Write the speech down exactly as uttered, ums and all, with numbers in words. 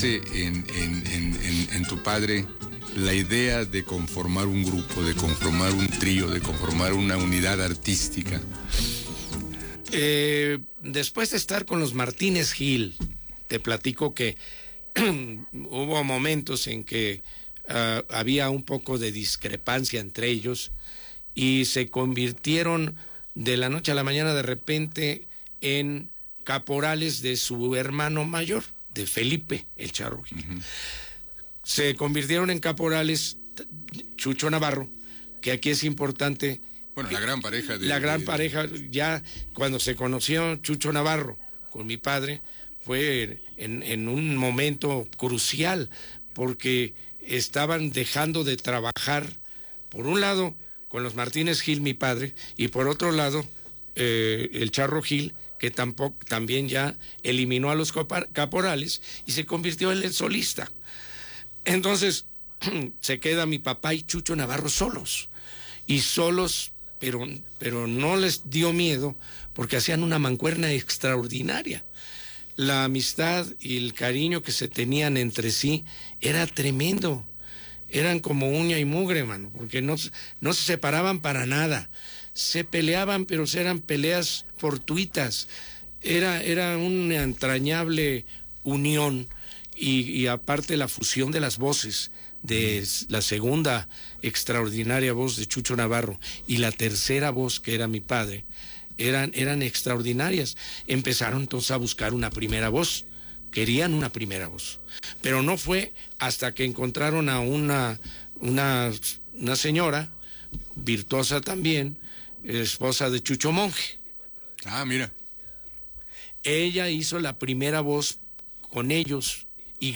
En, en, en, en tu padre la idea de conformar un grupo, de conformar un trío, de conformar una unidad artística? Eh, después de estar con los Martínez Gil, te platico que hubo momentos en que uh, había un poco de discrepancia entre ellos y se convirtieron de la noche a la mañana de repente en caporales de su hermano mayor, de Felipe, el Charro Gil. Uh-huh. Se convirtieron en caporales Chucho Navarro, que aquí es importante. Bueno, la gran pareja. De, la gran de... pareja, ya cuando se conoció Chucho Navarro con mi padre, fue en, en un momento crucial, porque estaban dejando de trabajar, por un lado, con los Martínez Gil, mi padre, y por otro lado, eh, el Charro Gil, que tampoco, también ya eliminó a los caporales y se convirtió en el solista. Entonces, se queda mi papá y Chucho Navarro solos. Y solos, pero, pero no les dio miedo, porque hacían una mancuerna extraordinaria. La amistad y el cariño que se tenían entre sí era tremendo. Eran como uña y mugre, mano, porque no, no se separaban para nada. Se peleaban, pero eran peleas fortuitas. Era, era una entrañable unión y, y aparte la fusión de las voces, de la segunda extraordinaria voz de Chucho Navarro y la tercera voz, que era mi padre, eran, eran extraordinarias. Empezaron entonces a buscar una primera voz, querían una primera voz, pero no fue hasta que encontraron a una, una, una señora virtuosa también, esposa de Chucho Monje. Ah, mira. Ella hizo la primera voz con ellos